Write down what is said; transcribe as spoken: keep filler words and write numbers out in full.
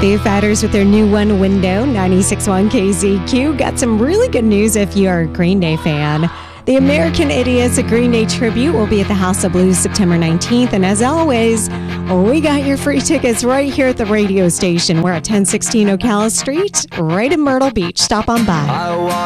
Foo Fighters with their new One Window, ninety-six point one K Z Q. Got some really good news if you're a Green Day fan. The American Idiots, a Green Day tribute, will be at the House of Blues September nineteenth. And as always, we got your free tickets right here at the radio station. We're at ten sixteen Ocala Street, right in Myrtle Beach. Stop on by.